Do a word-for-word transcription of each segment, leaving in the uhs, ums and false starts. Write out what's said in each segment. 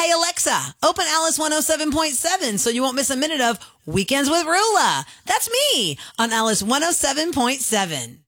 Hey, Alexa, open Alice one oh seven point seven so you won't miss a minute of Weekends with Rula. That's me on Alice one oh seven point seven.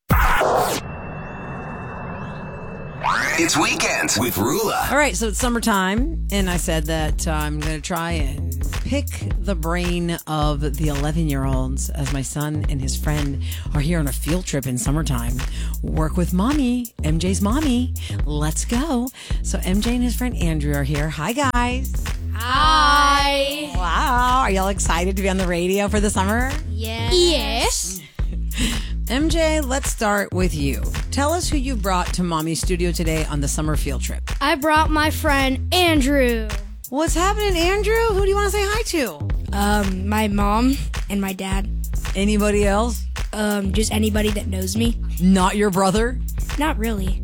It's Weekends with Rula. All right, so it's summertime, and I said that uh, I'm going to try and pick the brain of the eleven-year-olds as my son and his friend are here on a field trip in summertime. Work with mommy, M J's mommy. Let's go. So M J and his friend Andrew are here. Hi, guys. Hi. Wow. Are y'all excited to be on the radio for the summer? Yes. Yes. M J, let's start with you. Tell us who you brought to Mommy's studio today on the summer field trip. I brought my friend Andrew. What's happening, Andrew? Who do you want to say hi to? Um, my mom and my dad. Anybody else? Um, just anybody that knows me. Not your brother? Not really.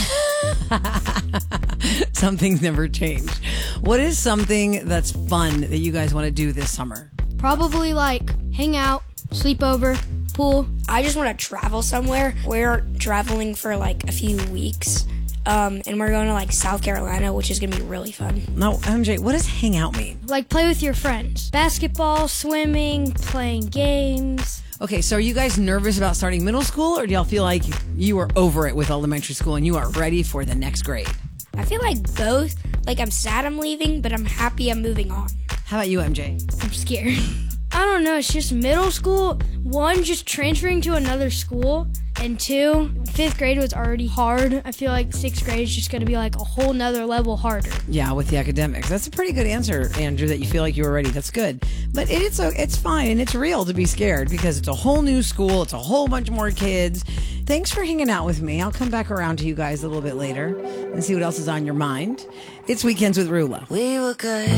Some things never change. What is something that's fun that you guys want to do this summer? Probably like hang out, sleep over, pool. I just want to travel somewhere. We're traveling for like a few weeks. Um, and we're going to like South Carolina, which is going to be really fun. No, M J, what does hang out mean? Like play with your friends. Basketball, swimming, playing games. Okay, so are you guys nervous about starting middle school, or do y'all feel like you are over it with elementary school and you are ready for the next grade? I feel like both. Like I'm sad I'm leaving, but I'm happy I'm moving on. How about you, M J? I'm scared. I don't know. It's just middle school. One, just transferring to another school. And two, fifth grade was already hard. I feel like sixth grade is just going to be like a whole nother level harder. Yeah, with the academics. That's a pretty good answer, Andrew, that you feel like you were ready. That's good. But it's a, it's fine and it's real to be scared because it's a whole new school. It's a whole bunch more kids. Thanks for hanging out with me. I'll come back around to you guys a little bit later and see what else is on your mind. It's Weekends with Rula. We were good.